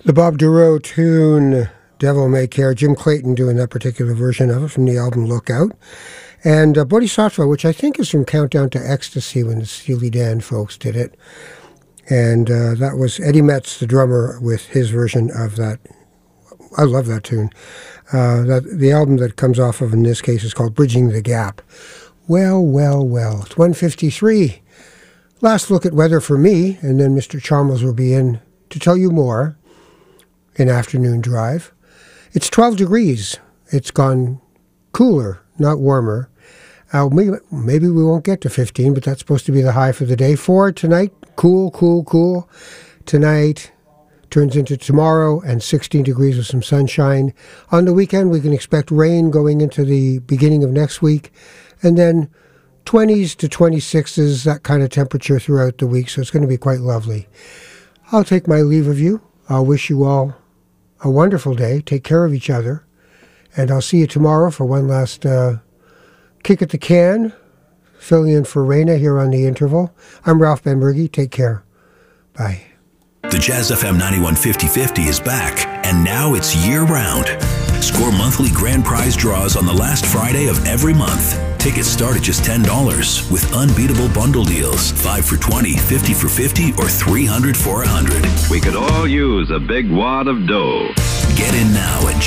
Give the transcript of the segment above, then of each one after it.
The Bob Dorough tune, Devil May Care, Jim Clayton doing that particular version of it from the album Lookout. And Bodhisattva, which I think is from Countdown to Ecstasy when the Steely Dan folks did it. And that was Eddie Metz, the drummer, with his version of that. I love that tune. The album that comes off of, in this case, is called Bridging the Gap. Well. It's 1:53. Last look at weather for me, and then Mr. Chalmers will be in to tell you more in Afternoon Drive. It's 12 degrees. It's gone cooler, not warmer. Maybe we won't get to 15, but that's supposed to be the high for the day. For tonight, cool. Tonight turns into tomorrow and 16 degrees with some sunshine. On the weekend, we can expect rain going into the beginning of next week. And then 20s to 26s, that kind of temperature throughout the week. So it's going to be quite lovely. I'll take my leave of you. I'll wish you all a wonderful day. Take care of each other. And I'll see you tomorrow for one last kick at the can. Filling in for Raina here on The Interval. I'm Ralph Benbergy. Take care. Bye. The Jazz FM 91 50/50 is back, and now it's year-round. Score monthly grand prize draws on the last Friday of every month. Tickets start at just $10 with unbeatable bundle deals. 5 for $20, 50 for $50, or 300 for $100. We could all use a big wad of dough. Get in now at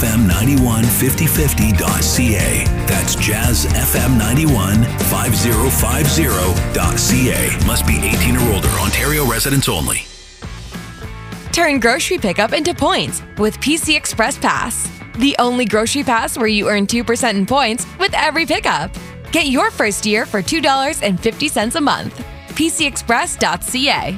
jazzfm915050.ca. That's jazzfm915050.ca. Must be 18 or older. Ontario residents only. Turn grocery pickup into points with PC Express Pass. The only grocery pass where you earn 2% in points with every pickup. Get your first year for $2.50 a month. PCExpress.ca.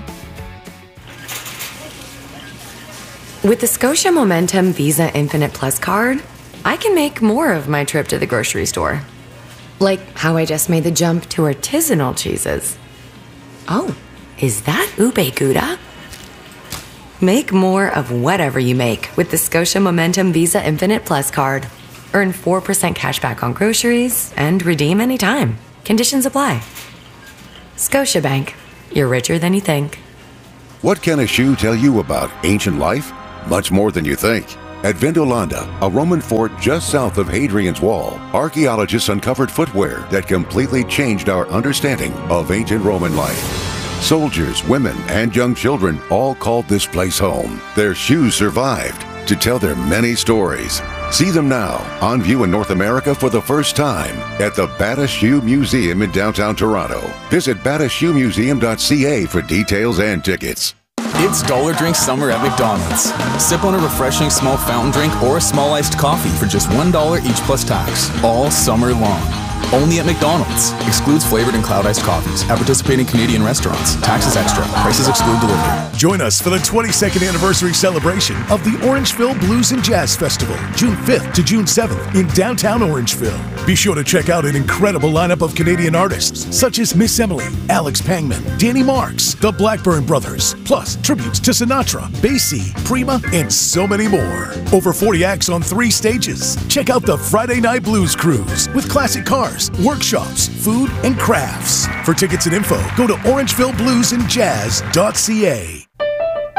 With the Scotia Momentum Visa Infinite Plus card, I can make more of my trip to the grocery store. Like how I just made the jump to artisanal cheeses. Oh, is that ube gouda? Make more of whatever you make with the Scotia Momentum Visa Infinite Plus card. Earn 4% cash back on groceries and redeem anytime. Conditions apply. Scotiabank. You're richer than you think. What can a shoe tell you about ancient life? Much more than you think. At Vindolanda, a Roman fort just south of Hadrian's Wall, archaeologists uncovered footwear that completely changed our understanding of ancient Roman life. Soldiers, women, and young children all called this place home. Their shoes survived to tell their many stories. See them now, on view in North America for the first time at the Bata Shoe Museum in downtown Toronto. Visit batashoemuseum.ca for details and tickets. It's Dollar Drink Summer at McDonald's. Sip on a refreshing small fountain drink or a small iced coffee for just $1 each plus tax, all summer long. Only at McDonald's. Excludes flavored and cloud iced coffees. At participating Canadian restaurants. Taxes extra. Prices exclude delivery. Join us for the 22nd anniversary celebration of the Orangeville Blues and Jazz Festival, June 5th to June 7th in downtown Orangeville. Be sure to check out an incredible lineup of Canadian artists such as Miss Emily, Alex Pangman, Danny Marks, the Blackburn Brothers, plus tributes to Sinatra, Basie, Prima, and so many more. Over 40 acts on 3 stages. Check out the Friday Night Blues Cruise with classic cars, workshops, food, and crafts. For tickets and info, go to orangevillebluesandjazz.ca.